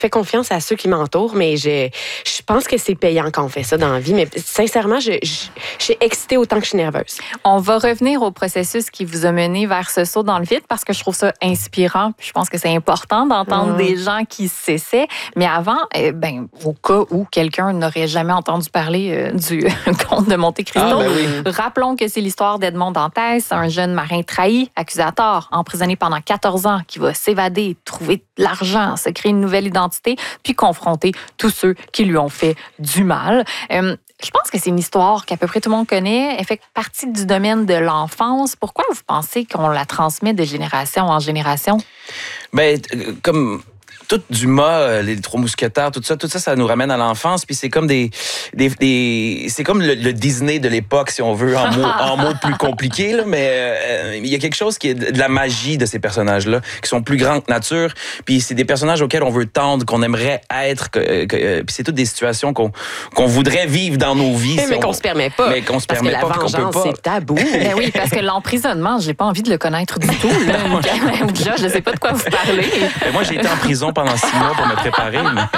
fais confiance à ceux qui m'entourent, mais je pense que c'est payant quand on fait ça dans la vie. Mais sincèrement, je suis excitée autant que je suis nerveuse. On va revenir au processus qui vous a mené vers ce saut dans le vide parce que je trouve ça inspirant. Puis je pense que c'est important d'entendre des gens qui s'essaient. Mais avant, au cas où quelqu'un n'aurait jamais entendu parler du comte de Monte Cristo, rappelons que c'est l'histoire d'Edmond Dantès, un jeune marin trahi, accusé à tort, emprisonné pendant 14 ans, qui va s'évader, trouver de l'argent, se créer une nouvelle identité, puis confronter tous ceux qui lui ont fait du mal. Je pense que c'est une histoire qu'à peu près tout le monde connaît. Elle fait partie du domaine de l'enfance. Pourquoi vous pensez qu'on la transmet de génération en génération? Comme tout Dumas, les Trois Mousquetaires, tout ça, ça nous ramène à l'enfance. Puis c'est comme c'est comme le Disney de l'époque, si on veut, en mots plus compliqués. Là, mais il y a quelque chose qui est de la magie de ces personnages-là, qui sont plus grands que nature. Puis c'est des personnages auxquels on veut tendre, qu'on aimerait être. Puis c'est toutes des situations qu'on voudrait vivre dans nos vies. Mais qu'on se permet pas. Mais qu'on se permet pas, qu'on peut pas. C'est tabou. Ben oui, parce que l'emprisonnement, j'ai pas envie de le connaître du tout. Déjà, je sais pas de quoi vous parlez. Moi, j'ai été en prison pendant 6 mois pour me préparer.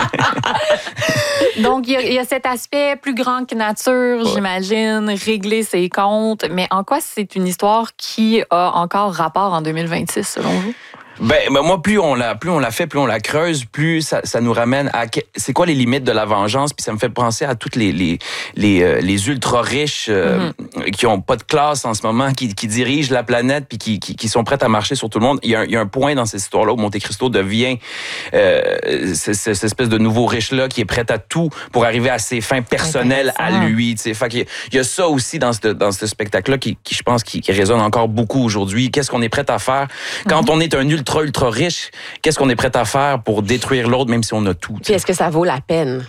Donc, il y a cet aspect plus grand que nature, j'imagine, régler ses comptes. Mais en quoi c'est une histoire qui a encore rapport en 2026, selon vous? Moi, plus on la fait, plus on la creuse, plus ça nous ramène à c'est quoi les limites de la vengeance. Puis ça me fait penser à toutes les ultra riches qui ont pas de classe en ce moment, qui dirigent la planète puis qui sont prêtes à marcher sur tout le monde. Il y a un point dans cette histoire-là où Monte Cristo devient cette espèce de nouveau riche-là qui est prêt à tout pour arriver à ses fins personnelles à lui. T'sais. Fait qu'il y a ça aussi dans ce spectacle-là qui je pense qui résonne encore beaucoup aujourd'hui. Qu'est-ce qu'on est prêt à faire quand on est un ultra riche, qu'est-ce qu'on est prêt à faire pour détruire l'autre, même si on a tout? Puis est-ce que ça vaut la peine?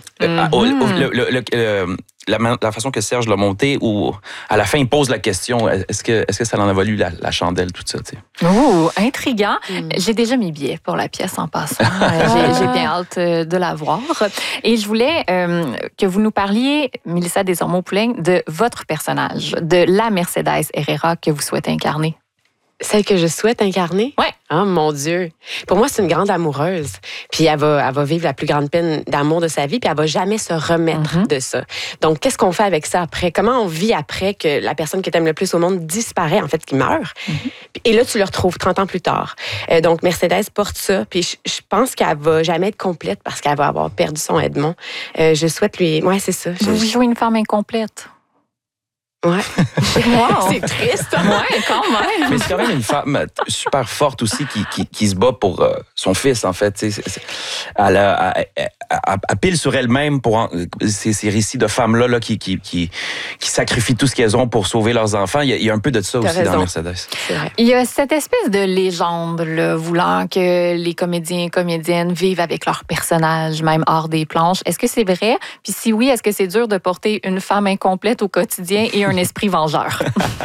La façon que Serge l'a monté, où à la fin, il pose la question, est-ce que ça en a valu la chandelle, tout ça? T'sais? Oh, intriguant. J'ai déjà mis billet pour la pièce en passant. J'ai bien hâte de la voir. Et je voulais que vous nous parliez, Mélissa Desormeaux-Poulain, de votre personnage, de la Mercedes Herrera que vous souhaitez incarner. Celle que je souhaite incarner? Oui. Oh mon Dieu! Pour moi, c'est une grande amoureuse. Puis elle va vivre la plus grande peine d'amour de sa vie, puis elle va jamais se remettre de ça. Donc, qu'est-ce qu'on fait avec ça après? Comment on vit après que la personne que tu aimes le plus au monde disparaît, en fait, qui meurt? Et là, tu le retrouves 30 ans plus tard. Donc, Mercedes porte ça, puis je pense qu'elle va jamais être complète parce qu'elle va avoir perdu son Edmond. Je souhaite lui... Ouais, c'est ça. Vous jouez une femme incomplète. Ouais. Wow. C'est triste. Ouais, quand même. Mais c'est quand même une femme super forte aussi qui se bat pour son fils, en fait. Elle pile sur elle-même pour ces récits de femmes-là là, qui sacrifient tout ce qu'elles ont pour sauver leurs enfants. Il y a un peu de ça aussi dans Mercedes. C'est vrai. Il y a cette espèce de légende là, voulant que les comédiens et comédiennes vivent avec leurs personnages, même hors des planches. Est-ce que c'est vrai? Puis si oui, est-ce que c'est dur de porter une femme incomplète au quotidien et un esprit vengeur?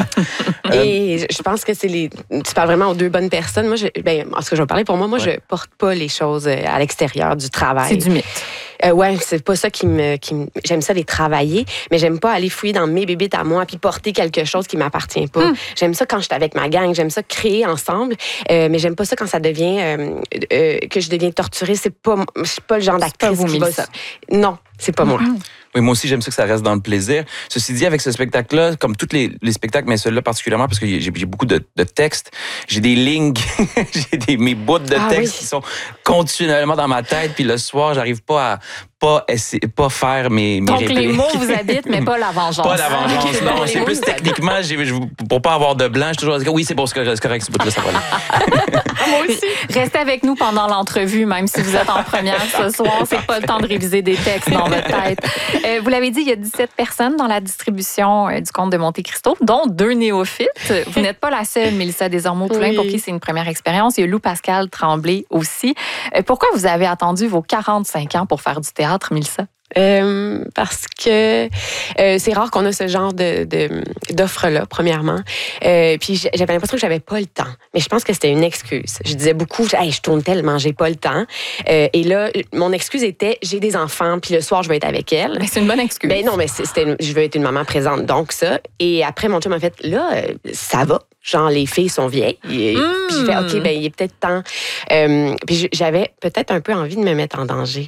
Et je pense que tu parles vraiment aux deux bonnes personnes. Moi, en ce que je vais parler pour moi, je porte pas les choses à l'extérieur du travail. C'est du mythe. Ouais, c'est pas ça qui me j'aime ça les travailler, mais j'aime pas aller fouiller dans mes bébites à moi puis porter quelque chose qui m'appartient pas. J'aime ça quand je suis avec ma gang, j'aime ça créer ensemble, mais j'aime pas ça quand ça devient que je deviens torturée. Je suis pas le genre d'actrice qui va ça. Non, c'est pas moi. Oui, moi aussi, j'aime ça que ça reste dans le plaisir. Ceci dit, avec ce spectacle-là, comme tous les spectacles, mais celui-là particulièrement, parce que j'ai beaucoup de textes, j'ai des lignes, mes bouts de textes qui sont continuellement dans ma tête, puis le soir, j'arrive pas à pas faire mes Donc, répliques. les mots vous habitent, mais pas la vengeance. Pas la vengeance, non. C'est plus techniquement, pour pas avoir de blanc, je suis toujours dit, oui, c'est bon, c'est correct, ce bout-là, ça va aller. Moi aussi. Restez avec nous pendant l'entrevue, même si vous êtes en première ce soir. C'est pas le temps de réviser des textes dans votre tête. Vous l'avez dit, il y a 17 personnes dans la distribution du Comte de Monte Cristo, dont 2 néophytes. Vous n'êtes pas la seule, Mélissa Desormeaux-Poulain, pour qui c'est une première expérience. Il y a Lou Pascal Tremblay aussi. Pourquoi vous avez attendu vos 45 ans pour faire du théâtre, Mélissa? Parce que c'est rare qu'on a ce genre d'offre-là, premièrement. Puis j'avais l'impression que j'avais pas le temps. Mais je pense que c'était une excuse. Je disais beaucoup, hey, je tourne tellement, j'ai pas le temps. Et là, mon excuse était, j'ai des enfants, puis le soir, je vais être avec elles. Mais c'est une bonne excuse. Ben non, mais je veux être une maman présente, donc ça. Et après, mon chum m'a fait, là, ça va. Genre, les filles sont vieilles. Puis j'ai fait, OK, ben il est peut-être temps. Puis j'avais peut-être un peu envie de me mettre en danger.